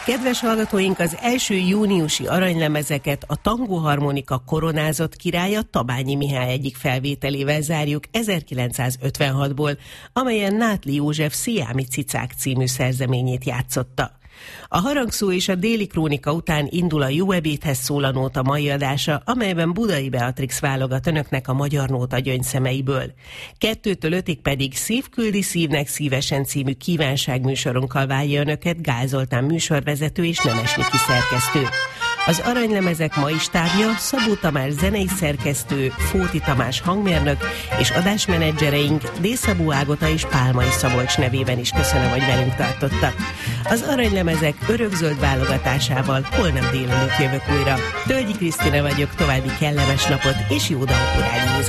Kedves hallgatóink, az első júniusi aranylemezeket a tangóharmonika koronázott királya Tabányi Mihály egyik felvételével zárjuk 1956-ból, amelyen Nátli József Sziámi Cicák című szerzeményét játszotta. A Harangszó és a Déli Krónika után indul a Jó ebédhez szól a nóta mai adása, amelyben Budai Beatrix válogat önöknek a magyar nóta gyöngyszemeiből. 2-től 5-ig pedig Szív küldi szívnek szívesen című kívánságműsorunkkal várja önöket Gál Zoltán műsorvezető és Nemes Niki szerkesztő. Az aranylemezek mai stábja Szabó Tamás zenei szerkesztő, Fóti Tamás hangmérnök és adásmenedzsereink Dészabó Ágota és Pálmai Szabolcs nevében is köszönöm, hogy velünk tartottak. Az aranylemezek örökzöld válogatásával holnap délelőtt jövök újra. Tölgyi Krisztina vagyok, további kellemes napot és jó dalokor